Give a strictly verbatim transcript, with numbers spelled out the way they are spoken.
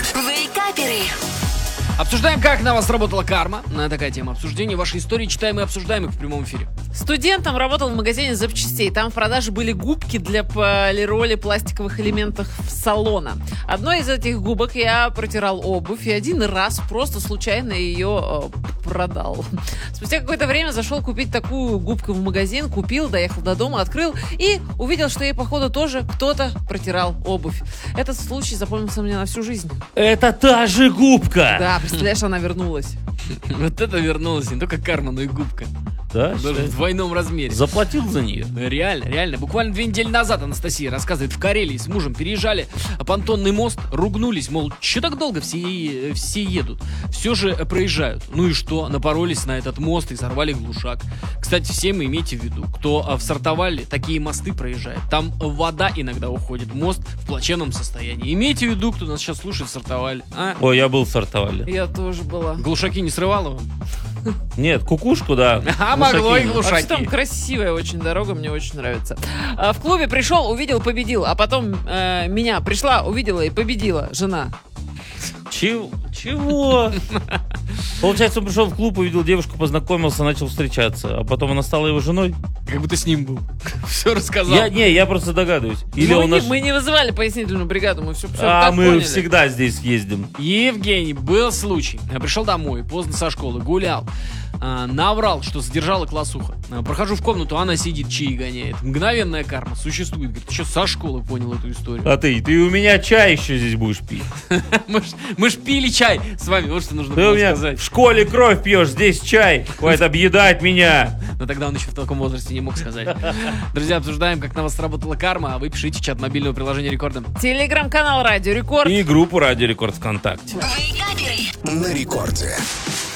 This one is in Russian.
Вейкаперы. Обсуждаем, как на вас работала карма. На такая тема обсуждения. Ваши истории читаем и обсуждаем их в прямом эфире. Студентом работал в магазине запчастей. Там в продаже были губки для полироли пластиковых элементов салона. Одной из этих губок я протирал обувь и один раз просто случайно ее э, продал. Спустя какое-то время зашел купить такую губку в магазин, купил, доехал до дома, открыл и увидел, что ей, походу, тоже кто-то протирал обувь. Этот случай запомнился мне на всю жизнь. Это та же губка! Да, представляешь, она вернулась. Вот это вернулось. Не только карма, но и губка. Да, Даже что? в двойном размере. Заплатил за нее? Реально, реально. Буквально две недели назад Анастасия рассказывает, в Карелии с мужем переезжали понтонный мост, ругнулись, мол, что так долго все, все едут? Все же проезжают. Ну и что? Напоролись на этот мост и сорвали глушак. Кстати, всем имейте в виду, кто в Сартовале такие мосты проезжает. Там вода иногда уходит, мост в плачевном состоянии. Имейте в виду, кто нас сейчас слушает в Сартовале. А? Ой, я был в Сартовале. Я тоже была. Глушаки не срывало вам? Нет, кукушку, да. А могло и А глушаки. вообще там красивая очень дорога, мне очень нравится. А, в клубе пришел, увидел, победил. А потом э, меня пришла, увидела и победила жена. Чего? Чего? Получается, он пришел в клуб, увидел девушку, познакомился, начал встречаться. А потом она стала его женой? Как будто с ним был. Все рассказал. Я, не, я просто догадываюсь. Или мы, он не, наш... мы не вызывали пояснительную бригаду, мы все, все А, так мы поняли. всегда здесь ездим. Евгений, был случай. Я пришел домой, поздно со школы, гулял. А, наврал, что задержала классуха. А, прохожу в комнату, она сидит, чаи гоняет. Мгновенная карма существует. Говорит, ты что, со школы понял эту историю? А ты, ты у меня чай еще здесь будешь пить. Мы ж, мы ж пили чай с вами, вот что нужно Ты было у меня сказать. в школе кровь пьешь, здесь чай. Хватит объедать меня. Но тогда он еще в таком возрасте не мог сказать. Друзья, обсуждаем, как на вас сработала карма, а вы пишите в чат мобильного приложения Рекорда. Телеграм-канал Радио Рекорд. И группу Радио Рекорд ВКонтакте. Вейкаперы. На рекорде.